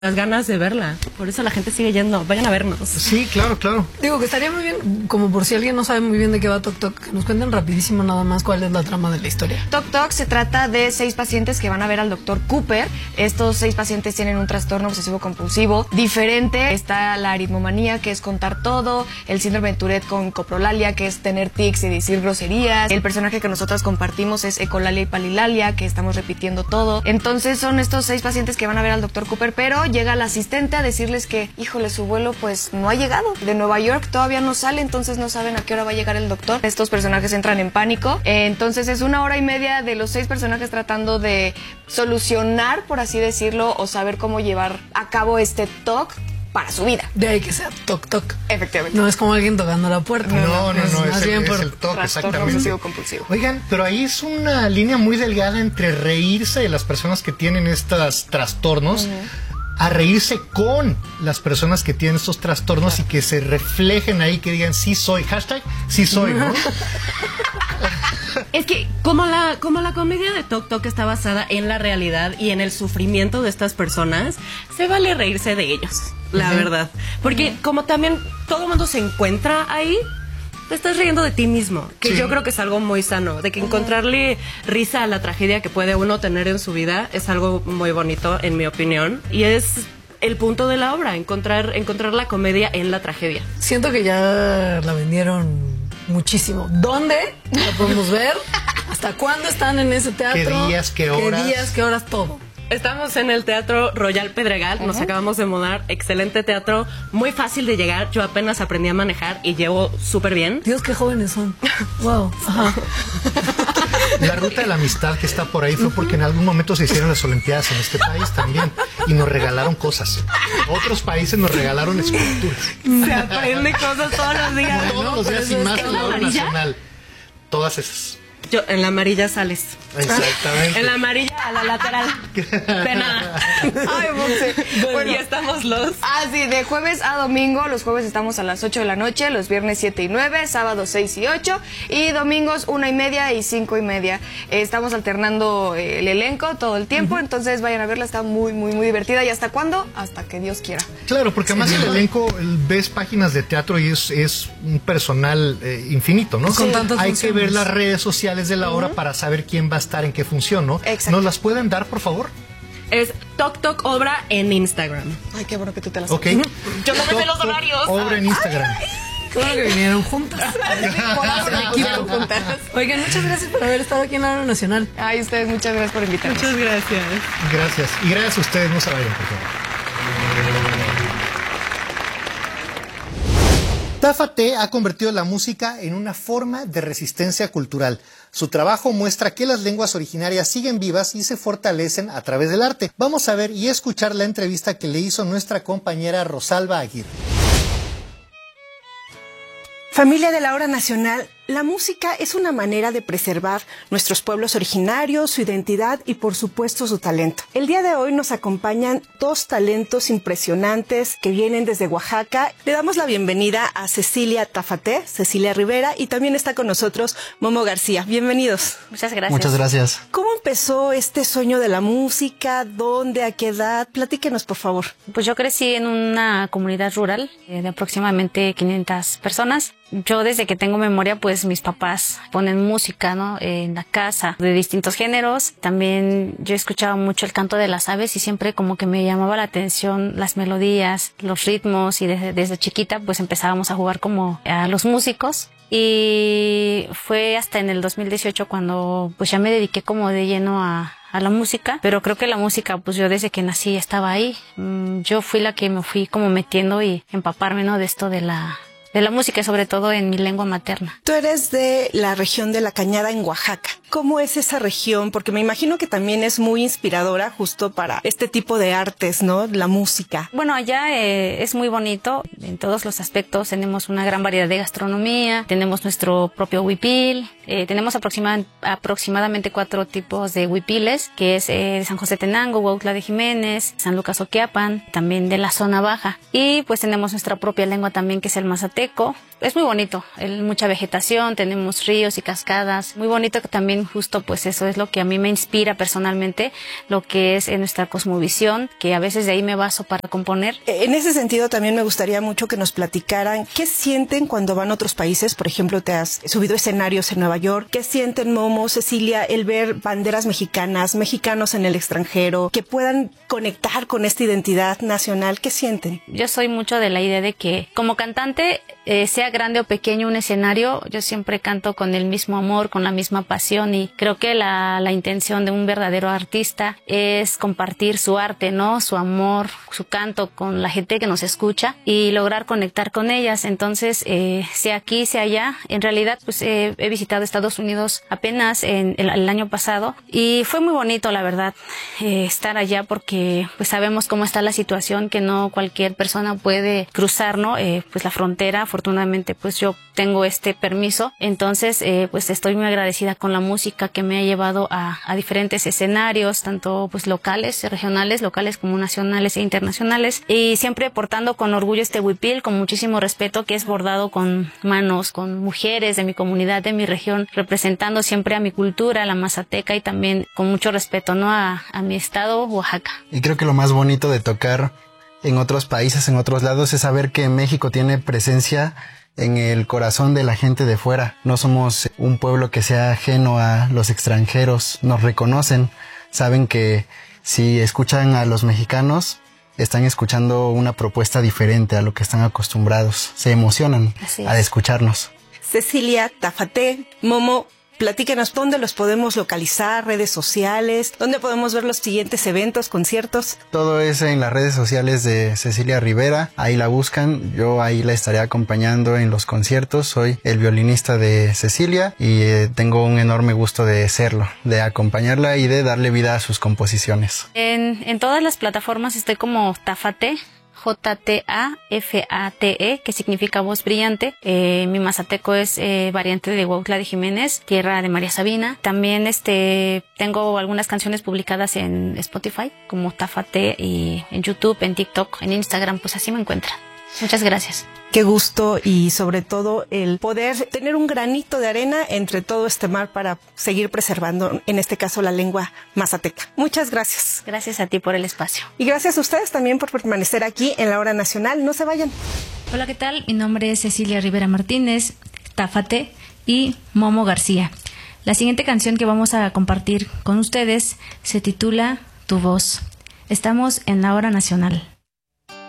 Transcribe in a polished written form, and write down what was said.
las ganas de verla. Por eso la gente sigue yendo. Vayan a vernos. Sí, claro, claro. Digo que estaría muy bien, como por si alguien no sabe muy bien de qué va Toc Toc, que nos cuenten rapidísimo nada más cuál es la trama de la historia. Toc Toc se trata de 6 pacientes que van a ver al doctor Cooper. Estos 6 pacientes tienen un trastorno obsesivo compulsivo diferente. Está la aritmomanía, que es contar todo, el síndrome de Tourette con coprolalia, que es tener tics y decir groserías. El personaje que nosotros compartimos es ecolalia y palilalia, que estamos repitiendo todo. Entonces son estos 6 pacientes que van a ver al doctor Cooper, pero llega la asistente a decirles que, híjole, su vuelo pues no ha llegado. De Nueva York todavía no sale, entonces no saben a qué hora va a llegar el doctor. Estos personajes entran en pánico. Entonces es 1 hora y media de los 6 personajes tratando de solucionar, por así decirlo, o saber cómo llevar a cabo este TOC para su vida. De ahí que sea Toc Toc. Efectivamente. No es como alguien tocando la puerta. No, es es bien por el TOC, Trastorno exactamente. obsesivo compulsivo. Oigan, pero ahí es una línea muy delgada entre reírse de las personas que tienen estos trastornos a reírse con las personas que tienen estos trastornos y que se reflejen ahí, que digan sí soy, hashtag sí soy, ¿no? Es que como la comedia de Toc Toc está basada en la realidad y en el sufrimiento de estas personas, se vale reírse de ellos, la verdad. Porque como también todo el mundo se encuentra ahí, te estás riendo de ti mismo, que yo creo que es algo muy sano, de que encontrarle risa a la tragedia que puede uno tener en su vida es algo muy bonito, en mi opinión, y es el punto de la obra, encontrar la comedia en la tragedia. Siento que ya la vendieron muchísimo. ¿Dónde la podemos ver? ¿Hasta cuándo están en ese teatro? ¿Qué días, qué horas? ¿Qué días, qué horas, todo? Estamos en el Teatro Royal Pedregal, nos acabamos de mudar, excelente teatro, muy fácil de llegar, yo apenas aprendí a manejar y llevo súper bien. Dios, qué jóvenes son. Wow. Ajá. La ruta de la amistad que está por ahí fue porque en algún momento se hicieron las Olimpiadas en este país también y nos regalaron cosas. Otros países nos regalaron esculturas. Se aprende cosas todos los días. Todos los días y más en la obra nacional. Todas esas. Yo, en la amarilla sales. Exactamente. En la amarilla a la lateral. De nada. Ay, Monse. Bueno, ya estamos los... Sí, de jueves a domingo. Los jueves estamos a las 8 de la noche, los viernes 7 y 9, sábados 6 y 8 y domingos 1 y media y 5 y media. Estamos alternando el elenco todo el tiempo, entonces vayan a verla, está muy, muy, muy divertida. ¿Y hasta cuándo? Hasta que Dios quiera. Claro, porque además el elenco, ves páginas de teatro y es un personal infinito, ¿no? Con tantas Hay funciones. que ver las redes sociales de la obra para saber quién va a estar en qué función, ¿no? Exacto. ¿Nos las pueden dar, por favor? Es Toc Toc Obra en Instagram. Ay, qué bueno que tú te las Ok. Yo no me sé Toc los Toc horarios. Obra en Instagram. Qué bueno que vinieron juntas. equipo. Oigan, muchas gracias por haber estado aquí en la Hora Nacional. Ay, ustedes, muchas gracias por invitarnos. Muchas gracias. Gracias. Y gracias a ustedes, no se vayan, por favor. Tafate ha convertido la música en una forma de resistencia cultural. Su trabajo muestra que las lenguas originarias siguen vivas y se fortalecen a través del arte. Vamos a ver y escuchar la entrevista que le hizo nuestra compañera Rosalba Aguirre. Familia de la Hora Nacional, la música es una manera de preservar nuestros pueblos originarios, su identidad y por supuesto su talento. El día de hoy nos acompañan 2 talentos impresionantes que vienen desde Oaxaca. Le damos la bienvenida a Cecilia Tafate, Cecilia Rivera, y también está con nosotros Momo García. Bienvenidos. Muchas gracias. Muchas gracias. ¿Cómo empezó este sueño de la música? ¿Dónde? ¿A qué edad? Platíquenos, por favor. Pues yo crecí en una comunidad rural de aproximadamente 500 personas. Yo desde que tengo memoria, pues mis papás ponen música, ¿no? En la casa de distintos géneros. También yo escuchaba mucho el canto de las aves y siempre como que me llamaba la atención las melodías, los ritmos, y desde chiquita pues empezábamos a jugar como a los músicos. Y fue hasta en el 2018 cuando pues ya me dediqué como de lleno a la música, pero creo que la música, pues yo desde que nací estaba ahí. Yo fui la que me fui como metiendo y empaparme, ¿no? De esto de la música, y sobre todo en mi lengua materna. Tú eres de la región de La Cañada en Oaxaca. ¿Cómo es esa región? Porque me imagino que también es muy inspiradora justo para este tipo de artes, ¿no? La música. Bueno, allá es muy bonito en todos los aspectos. Tenemos una gran variedad de gastronomía, tenemos nuestro propio huipil, tenemos aproximadamente 4 tipos de huipiles, que es de San José Tenango, Huautla de Jiménez, San Lucas Oquiapan, también de la zona baja. Y pues tenemos nuestra propia lengua también, que es el mazateco. es muy bonito, mucha vegetación, tenemos ríos y cascadas, muy bonito que también justo pues eso es lo que a mí me inspira personalmente, lo que es nuestra cosmovisión, que a veces de ahí me baso para componer. En ese sentido también me gustaría mucho que nos platicaran qué sienten cuando van a otros países. Por ejemplo, te has subido escenarios en Nueva York. ¿Qué sienten, Momo, Cecilia, el ver banderas mexicanas, mexicanos en el extranjero, que puedan conectar con esta identidad nacional? ¿Qué sienten? Yo soy mucho de la idea de que como cantante, sea grande o pequeño un escenario, yo siempre canto con el mismo amor, con la misma pasión, y creo que la intención de un verdadero artista es compartir su arte, ¿no? Su amor, su canto con la gente que nos escucha y lograr conectar con ellas. Entonces, sea aquí, sea allá, en realidad pues he visitado Estados Unidos apenas el año pasado y fue muy bonito, la verdad, estar allá porque pues sabemos cómo está la situación, que no cualquier persona puede cruzar, ¿no? Pues la frontera. Afortunadamente pues yo tengo este permiso, entonces pues estoy muy agradecida con la música que me ha llevado a diferentes escenarios, tanto pues locales, regionales, locales como nacionales e internacionales, y siempre portando con orgullo este huipil, con muchísimo respeto, que es bordado con manos, con mujeres de mi comunidad, de mi región, representando siempre a mi cultura, la mazateca, y también con mucho respeto, ¿no? a mi estado, Oaxaca. Y creo que lo más bonito de tocar en otros países, en otros lados, es saber que México tiene presencia en el corazón de la gente de fuera. No somos un pueblo que sea ajeno a los extranjeros, nos reconocen, saben que si escuchan a los mexicanos, están escuchando una propuesta diferente a lo que están acostumbrados, se emocionan al escucharnos. Cecilia, Tafate, Momo, platíquenos dónde los podemos localizar, redes sociales, dónde podemos ver los siguientes eventos, conciertos. Todo es en las redes sociales de Cecilia Rivera, ahí la buscan, yo ahí la estaré acompañando en los conciertos, soy el violinista de Cecilia y tengo un enorme gusto de serlo, de acompañarla y de darle vida a sus composiciones. En todas las plataformas estoy como Tafate, J-T-A-F-A-T-E, que significa voz brillante. Mi mazateco es variante de Huautla de Jiménez, tierra de María Sabina. También tengo algunas canciones publicadas en Spotify, como Tafate, y en YouTube, en TikTok, en Instagram, pues así me encuentran. Muchas gracias. Qué gusto, y sobre todo el poder tener un granito de arena entre todo este mar para seguir preservando, en este caso, la lengua mazateca. Muchas gracias. Gracias a ti por el espacio. Y gracias a ustedes también por permanecer aquí en La Hora Nacional. No se vayan. Hola, ¿qué tal? Mi nombre es Cecilia Rivera Martínez, Tafate y Momo García. La siguiente canción que vamos a compartir con ustedes se titula Tu Voz. Estamos en La Hora Nacional.